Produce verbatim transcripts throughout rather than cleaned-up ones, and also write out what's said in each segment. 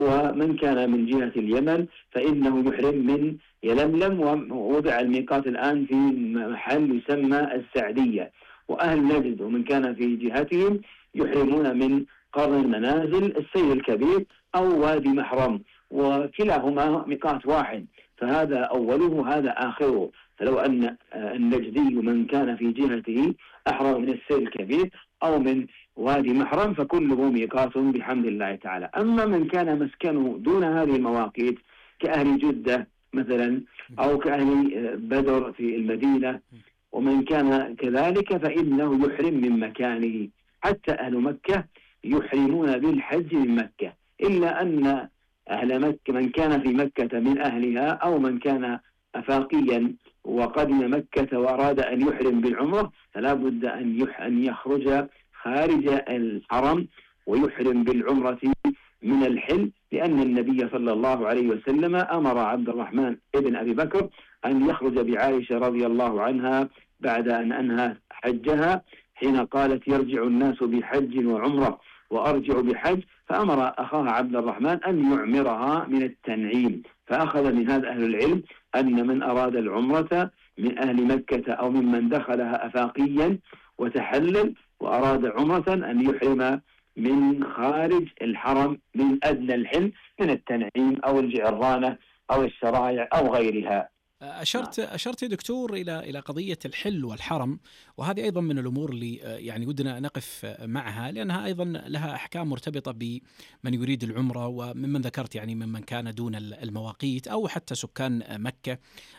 ومن كان من جهة اليمن فإنه يحرم من يلملم. ووضع الميقات الآن في محل يسمى السعدية. وأهل نجد ومن كان في جهتهم يحرمون من قرن المنازل، السيل الكبير أو وادي محرم، وكلاهما ميقات واحد، فهذا أوله هذا آخره. فلو أن النجدي من كان في جهته أحرم من السيل الكبير أو من وادي محرم فكله ميقات بحمد الله تعالى. أما من كان مسكنه دون هذه المواقيت كأهل جدة مثلا أو كأهل بدر في المدينة ومن كان كذلك فإنه يحرم من مكانه. حتى أهل مكة يحرمون بالحج من مكة، إلا أن أهل مكة من كان في مكة من أهلها أو من كان أفاقيا وقدم مكة وأراد أن يحرم بالعمرة فلا بد أن أن يخرج خارج الحرم ويحرم بالعمرة من الحل، لأن النبي صلى الله عليه وسلم أمر عبد الرحمن ابن أبي بكر أن يخرج بعائشة رضي الله عنها بعد أن أنهى حجها حين قالت يرجع الناس بحج وعمرة وأرجع بحج، فأمر أخاها عبد الرحمن أن يعمرها من التنعيم. فأخذ من هذا أهل العلم أن من أراد العمرة من أهل مكة أو ممن دخلها أفاقيا وتحلل وأراد عمرة أن يحرم من خارج الحرم من أدنى الحل من التنعيم أو الجعرانة أو الشرايع أو غيرها. أشرت أشرت يا دكتور إلى إلى قضية الحل والحرم، وهذه أيضا من الأمور اللي يعني ودنا نقف معها لأنها أيضا لها أحكام مرتبطة بمن يريد العمرة وممن ذكرت يعني ممن كان دون المواقيت أو حتى سكان مكة.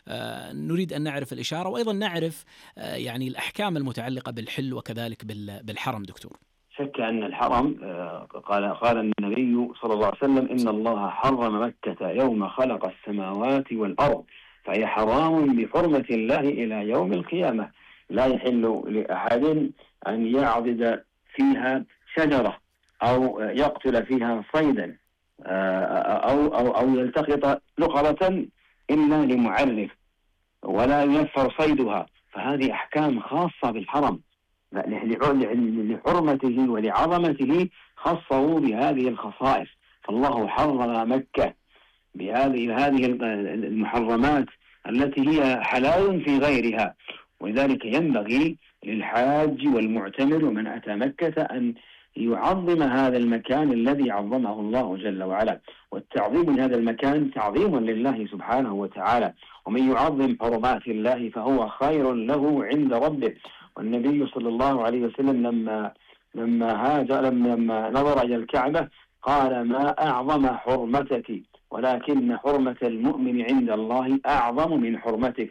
نريد أن نعرف الإشارة وأيضا نعرف يعني الأحكام المتعلقة بالحل وكذلك بالحرم. دكتور، شك أن الحرم قال قال النبي صلى الله عليه وسلم إن الله حرم مكة يوم خلق السماوات والأرض فهي حرام بحرمة الله إلى يوم القيامة. لا يحل لأحد أن يعضد فيها شجرة أو يقتل فيها صيدا أو, أو, أو يلتقط لقطة إلا لمعرف ولا ينفر صيدها. فهذه أحكام خاصة بالحرم لحرمته ولعظمته، خصه بهذه الخصائص. فالله حرم مكة بهذه هذه المحرمات التي هي حلال في غيرها، ولذلك ينبغي للحاج والمعتمر ومن أتى مكة أن يعظم هذا المكان الذي عظمه الله جل وعلا. والتعظيم لهذا المكان تعظيم لله سبحانه وتعالى، ومن يعظم حرمات الله فهو خير له عند ربه. والنبي صلى الله عليه وسلم لما لما هاجر لما نظر إلى الكعبة قال ما أعظم حرمتك ولكن حرمة المؤمن عند الله أعظم من حرمتك.